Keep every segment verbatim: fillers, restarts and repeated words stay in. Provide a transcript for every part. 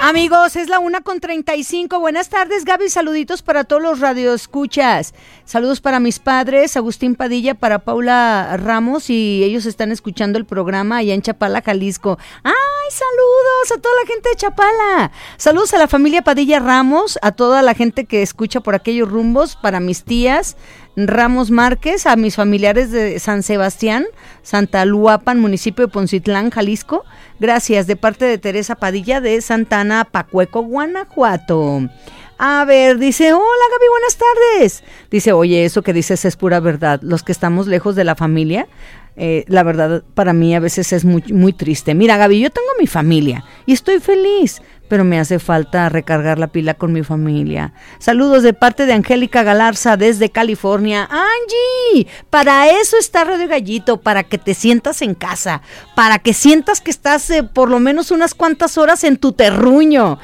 Amigos, es la una con treinta y cinco. Buenas tardes, Gaby. Saluditos para todos los radioescuchas. Saludos para mis padres, Agustín Padilla, para Paula Ramos, y ellos están escuchando el programa allá en Chapala, Jalisco. ¡Ay, saludos a toda la gente de Chapala! Saludos a la familia Padilla Ramos, a toda la gente que escucha por aquellos rumbos, para mis tías Ramos Márquez, a mis familiares de San Sebastián, Santa Luapan, municipio de Poncitlán, Jalisco. Gracias, de parte de Teresa Padilla de Santana, Pacueco, Guanajuato. A ver, dice, hola Gaby, buenas tardes. Dice, oye, eso que dices es pura verdad. Los que estamos lejos de la familia, eh, la verdad para mí a veces es muy, muy triste. Mira, Gaby, yo tengo mi familia y estoy feliz, pero me hace falta recargar la pila con mi familia. Saludos de parte de Angélica Galarza desde California. Angie, para eso está Radio Gallito, para que te sientas en casa, para que sientas que estás eh, por lo menos unas cuantas horas en tu terruño.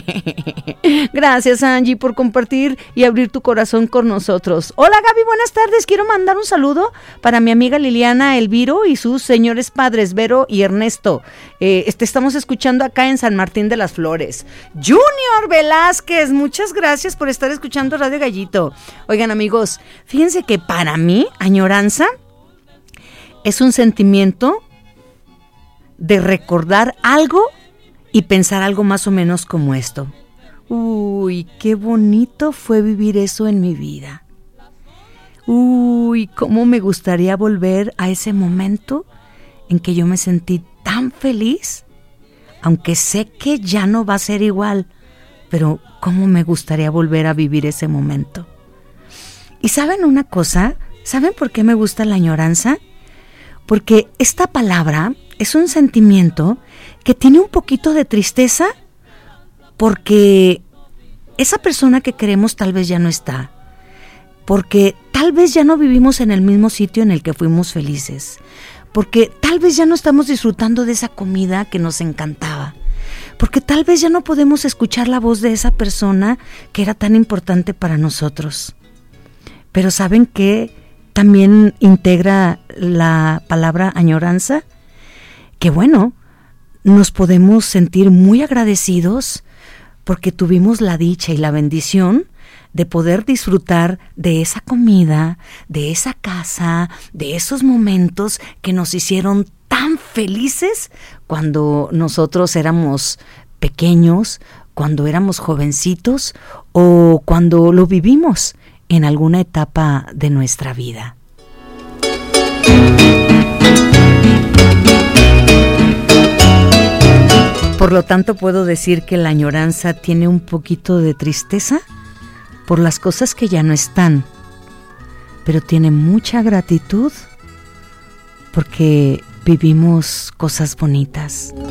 Gracias, Angie, por compartir y abrir tu corazón con nosotros. Hola, Gaby, buenas tardes. Quiero mandar un saludo para mi amiga Liliana Elviro y sus señores padres, Vero y Ernesto. Eh, te estamos escuchando acá en San Martín de las Flores. Junior Velázquez, muchas gracias por estar escuchando Radio Gallito. Oigan, amigos, fíjense que para mí, añoranza es un sentimiento de recordar algo y pensar algo más o menos como esto. Uy, qué bonito fue vivir eso en mi vida. Uy, cómo me gustaría volver a ese momento en que yo me sentí tan feliz, aunque sé que ya no va a ser igual, pero cómo me gustaría volver a vivir ese momento. ¿Y saben una cosa? ¿Saben por qué me gusta la añoranza? Porque esta palabra es un sentimiento que tiene un poquito de tristeza porque esa persona que queremos tal vez ya no está, porque tal vez ya no vivimos en el mismo sitio en el que fuimos felices, porque tal vez ya no estamos disfrutando de esa comida que nos encantaba, porque tal vez ya no podemos escuchar la voz de esa persona que era tan importante para nosotros. Pero ¿saben qué también integra la palabra añoranza? Que bueno, nos podemos sentir muy agradecidos porque tuvimos la dicha y la bendición de poder disfrutar de esa comida, de esa casa, de esos momentos que nos hicieron tan felices cuando nosotros éramos pequeños, cuando éramos jovencitos o cuando lo vivimos en alguna etapa de nuestra vida. Por lo tanto, puedo decir que la añoranza tiene un poquito de tristeza por las cosas que ya no están, pero tiene mucha gratitud porque vivimos cosas bonitas.